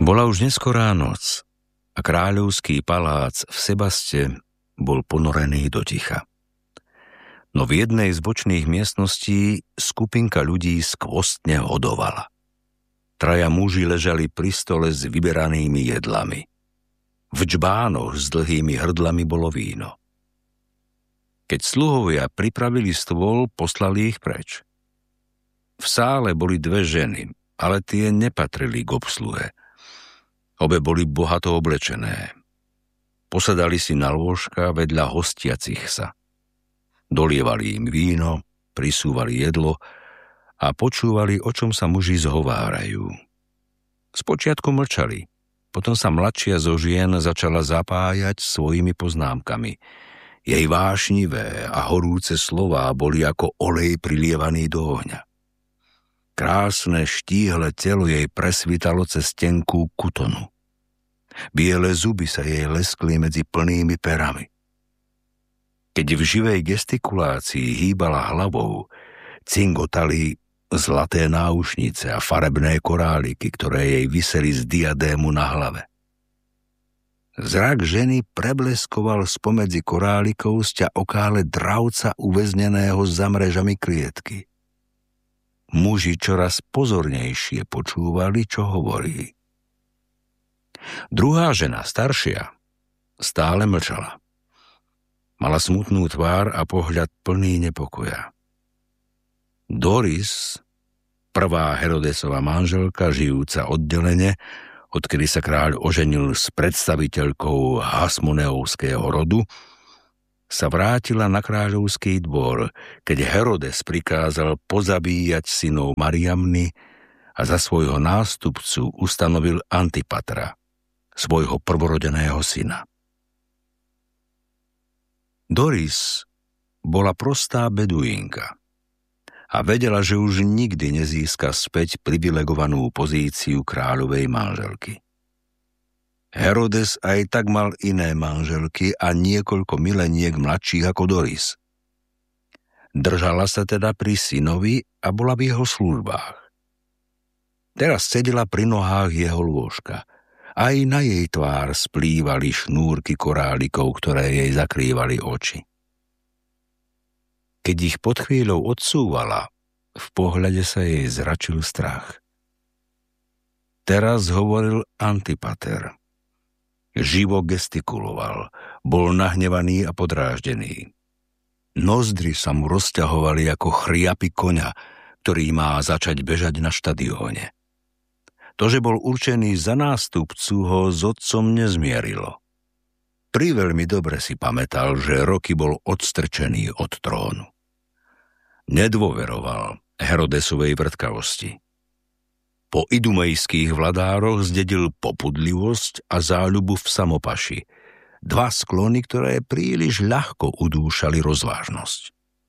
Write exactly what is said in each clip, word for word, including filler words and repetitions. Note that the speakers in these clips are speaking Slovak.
Bola už neskorá noc a kráľovský palác v Sebaste bol ponorený do ticha. No v jednej z bočných miestností skupinka ľudí skvostne hodovala. Traja muži ležali pri stole s vyberanými jedlami. V džbánoch s dlhými hrdlami bolo víno. Keď sluhovia pripravili stôl, poslali ich preč. V sále boli dve ženy, ale tie nepatrili k obsluhe. Obe boli bohato oblečené. Posadali si na lôžka vedľa hostiacich sa. Dolievali im víno, prisúvali jedlo a počúvali, o čom sa muži zhovárajú. Spočiatku mlčali, potom sa mladšia zo žien začala zapájať svojimi poznámkami. Jej vášnivé a horúce slová boli ako olej prilievaný do ohňa. Krásne štíhle telo jej presvítalo cez tenkú kutonu. Biele zuby sa jej leskli medzi plnými perami. Keď v živej gestikulácii hýbala hlavou, cingotali zlaté náušnice a farebné koráliky, ktoré jej viseli z diadému na hlave. Zrak ženy prebleskoval spomedzi korálikov z okále dravca uväzneného za mrežami klietky. Muži čoraz pozornejšie počúvali, čo hovorí. Druhá žena, staršia, stále mlčala. Mala smutnú tvár a pohľad plný nepokoja. Doris, prvá Herodesova manželka, žijúca oddelene, odkedy sa kráľ oženil s predstaviteľkou Hasmoneovského rodu, sa vrátila na kráľovský dvor, keď Herodes prikázal pozabíjať synov Mariamny a za svojho nástupcu ustanovil Antipatra, svojho prvorodeného syna. Doris bola prostá beduínka a vedela, že už nikdy nezíska späť privilegovanú pozíciu kráľovej manželky. Herodes aj tak mal iné manželky a niekoľko mileniek mladších ako Doris. Držala sa teda pri synovi a bola v jeho službách. Teraz sedela pri nohách jeho lôžka. Aj na jej tvár splývali šnúrky korálikov, ktoré jej zakrývali oči. Keď ich pod chvíľou odsúvala, v pohľade sa jej zračil strach. Teraz hovoril Antipater. Živo gestikuloval, bol nahnevaný a podráždený. Nozdry sa mu rozťahovali ako chriapy koňa, ktorý má začať bežať na štadióne. To, že bol určený za nástupcu, ho s otcom nezmierilo. Priveľmi dobre si pamätal, že roky bol odstrčený od trónu. Nedôveroval Herodesovej vrtkavosti. Po idumejských vladároch zdedil popudlivosť a záľubu v samopaši, dva sklony, ktoré príliš ľahko udúšali rozvážnosť.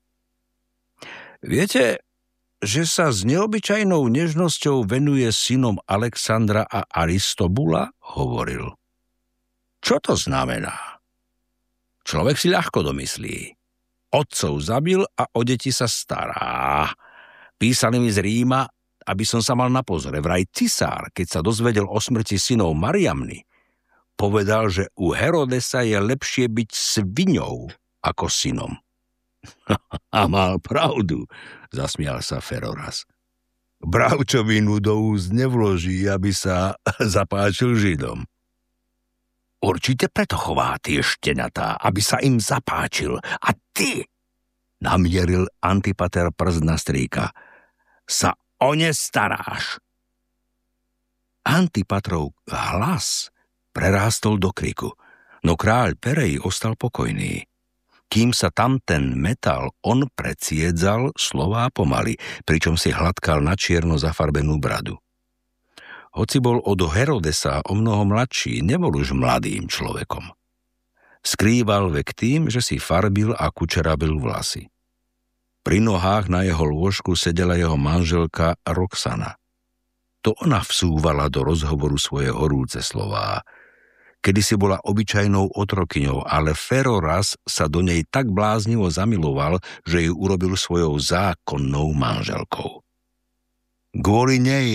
Viete, že sa s neobyčajnou nežnosťou venuje synom Alexandra a Aristobula, hovoril. Čo to znamená? Človek si ľahko domyslí. Otcov zabil a o deti sa stará. Písali mi z Ríma, aby som sa mal na pozore. Vraj cisár, keď sa dozvedel o smrti synov Mariamny, povedal, že u Herodesa je lepšie byť sviňou ako synom. A mal pravdu, zasmial sa Feroras. Bravčovinu do úst nevloží, aby sa zapáčil Židom. Určite preto chová tie štenatá, aby sa im zapáčil. A ty, namieril Antipater prst na strýka, sa o ne staráš. Antipatrov hlas prerástol do kriku, no kráľ Perej ostal pokojný. Kým sa tam ten metal, on predsiedzal slová pomaly, pričom si hladkal na čierno zafarbenú bradu. Hoci bol od Herodesa o mnoho mladší, nebol už mladým človekom. Skrýval vek tým, že si farbil a kučerabil vlasy. Pri nohách na jeho lôžku sedela jeho manželka Roxana. To ona vsúvala do rozhovoru svoje horúce slová. Kedysi bola obyčajnou otrokyňou, ale Feroras sa do nej tak bláznivo zamiloval, že ju urobil svojou zákonnou manželkou. Kvôli nej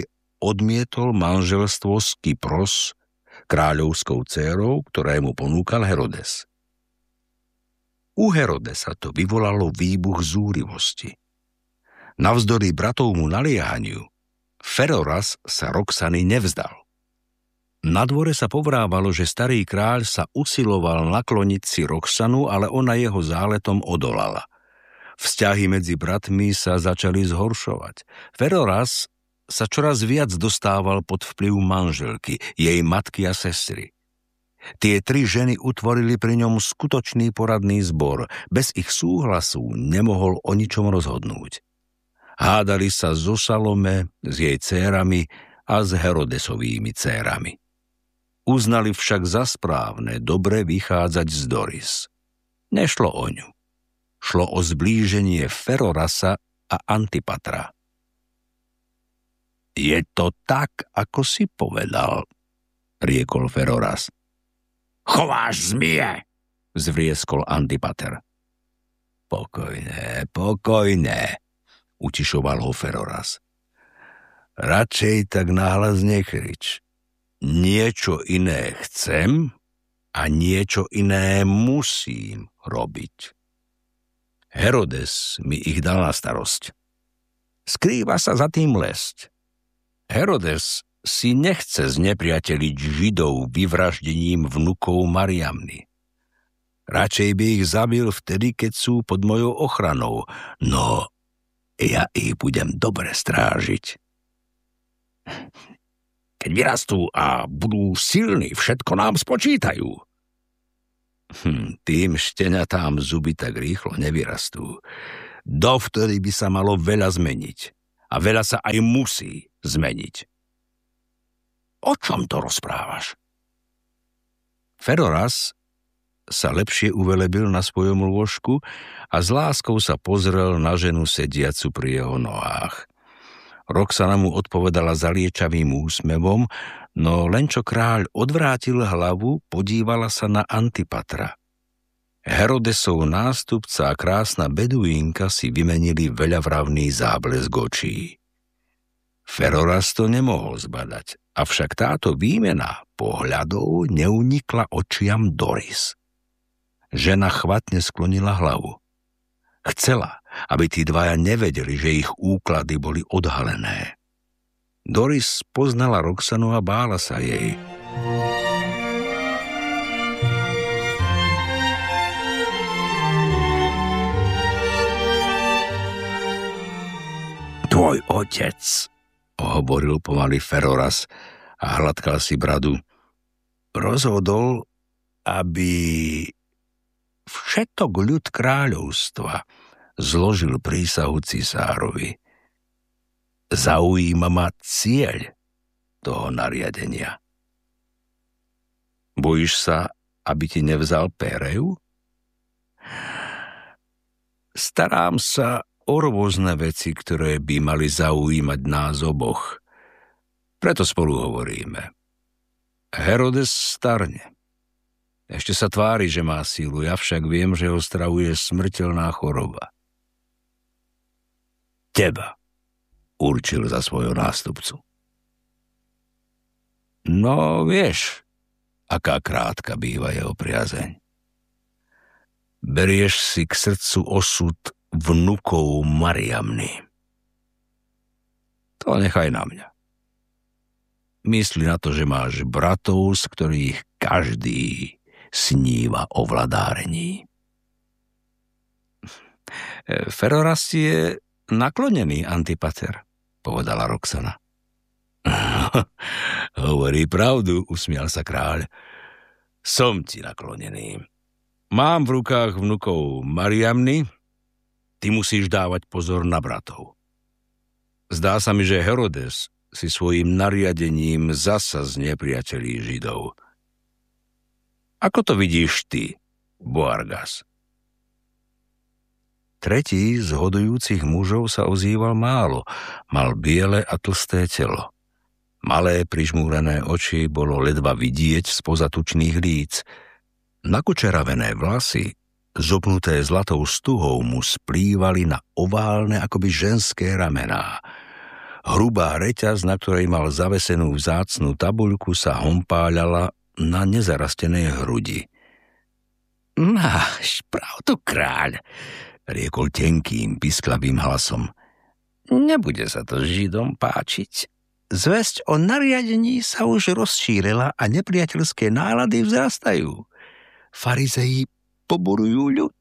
odmietol manželstvo s Kypros, kráľovskou dcérou, ktorému ponúkal Herodes. U Herodesa to vyvolalo výbuch zúrivosti. Navzdory bratovmu naliehaniu, Feroras sa Roxany nevzdal. Na dvore sa povrávalo, že starý kráľ sa usiloval nakloniť si Roxanu, ale ona jeho záletom odolala. Vzťahy medzi bratmi sa začali zhoršovať. Feroras sa čoraz viac dostával pod vplyv manželky, jej matky a sestry. Tie tri ženy utvorili pri ňom skutočný poradný zbor. Bez ich súhlasu nemohol o ničom rozhodnúť. Hádali sa so Salome, s jej dcérami a s Herodesovými dcérami. Uznali však za správne dobre vychádzať z Doris. Nešlo o ňu. Šlo o zblíženie Ferorasa a Antipatra. Je to tak, ako si povedal, riekol Feroras. Chováš zmije, zvrieskol Antipater. Pokojné, pokojné, utišoval ho Feroras. Radšej tak nahlas nekrič. Niečo iné chcem a niečo iné musím robiť. Herodes mi ich dal na starosť. Skrýva sa za tým lesť. Herodes si nechce znepriateliť Židov vyvraždením vnukov Mariamny. Radšej by ich zabil vtedy, keď sú pod mojou ochranou, no ja ich budem dobre strážiť. Keď vyrastú a budú silní, všetko nám spočítajú. Hm, tým šteniatám zuby tak rýchlo nevyrastú. Dovtedy by sa malo veľa zmeniť. A veľa sa aj musí zmeniť. O čom to rozprávaš? Feroras sa lepšie uvelebil na svojom lôžku a s láskou sa pozrel na ženu sediacu pri jeho nohách. Roxana mu odpovedala zaliečavým úsmevom, no len čo kráľ odvrátil hlavu, podívala sa na Antipatra. Herodesov nástupca a krásna beduínka si vymenili veľavravný záblesk očí. Feroras to nemohol zbadať, avšak táto výmena pohľadov neunikla očiam Doris. Žena chvatne sklonila hlavu. Chcela, aby tí dvaja nevedeli, že ich úklady boli odhalené. Doris poznala Roxanu a bála sa jej. Tvoj otec, hovoril pomaly Feroras a hladkal si bradu, rozhodol, aby všetok ľud kráľovstva zložil prísahu cisárovi. Zaujíma ma cieľ toho nariadenia. Bojíš sa, aby ti nevzal Péreu? Starám sa o rôzne veci, ktoré by mali zaujímať nás oboch. Preto spolu hovoríme. Herodes starne. Ešte sa tvári, že má sílu, ja však viem, že ho stravuje smrteľná choroba. Teba určil za svojho nástupcu. No, vieš, aká krátka býva jeho priazeň. Berieš si k srdcu osud vnukov Mariamny. To nechaj na mňa. Myslí na to, že máš bratov, z ktorých každý sníva o vladárení. Feroras je naklonený, Antipater, povedala Roxana. Hovorí pravdu, usmial sa kráľ. Som ti naklonený. Mám v rukách vnukov Mariamny, ty musíš dávať pozor na bratov. Zdá sa mi, že Herodes si svojím nariadením zasa znepriatelí Židov. Ako to vidíš ty, Boargas? Tretí z hodujúcich mužov sa ozýval málo, mal biele a tlsté telo. Malé prižmúrené oči bolo ledva vidieť spoza tučných líc. Nakučeravené vlasy, zopnuté zlatou stuhou, mu splývali na oválne akoby ženské ramená. Hrubá reťaz, na ktorej mal zavesenú vzácnu tabuľku, sa hompáľala na nezarastenej hrudi. Máš pravdu, kráľ, riekol tenkým, pisklavým hlasom. Nebude sa to Židom páčiť. Zvesť o nariadení sa už rozšírila a nepriateľské nálady vzrastajú. Farizeji poborujú ľud.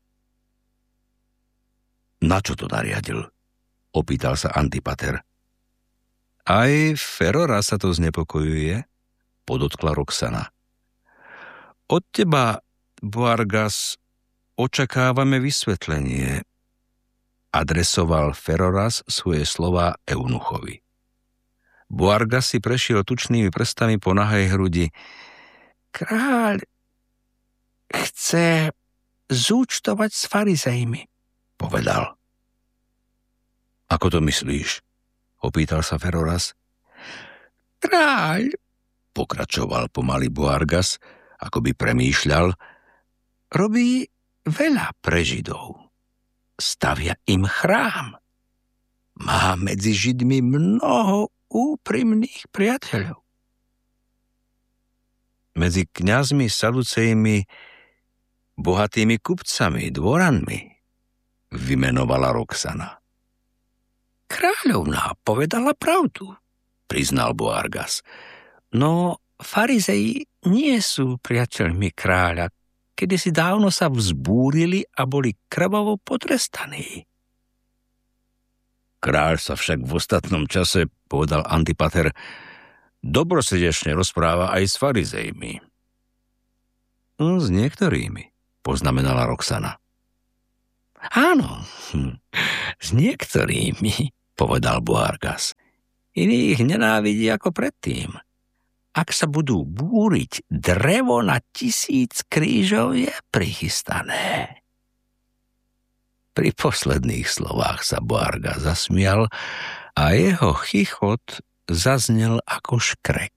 Na čo to nariadil? Opýtal sa Antipater. Aj Ferora sa to znepokojuje, podotkla Roxana. Od teba, Boargas, očakávame vysvetlenie, adresoval Feroras svoje slová eunuchovi. Boargas si prešiel tučnými prstami po nahej hrudi. Kráľ chce zúčtovať s farizejmi, povedal. Ako to myslíš? Opýtal sa Feroras. Kráľ, pokračoval pomaly Boargas, ako by premýšľal, robí veľa pre Židov. Stavia im chrám. Má medzi Židmi mnoho úprimných priateľov. Medzi kňazmi, saducejmi, bohatými kupcami, dvoranmi, vymenovala Roxana. Kráľovná povedala pravdu, priznal Boargas. No farizeji nie sú priateľmi kráľa, kedysi dávno sa vzbúrili a boli krvavo potrestaní. Kráľ sa však v ostatnom čase, povedal Antipater, dobrosrdečne rozpráva aj s farizejmi. No, s niektorými, poznamenala Roxana. Áno, hm, s niektorými, povedal Boargas. Iných nenávidí ako predtým. Ak sa budú búriť, drevo na tisíc krížov je prichystané. Pri posledných slovách sa Boargas zasmial a jeho chichot zaznel ako škrek.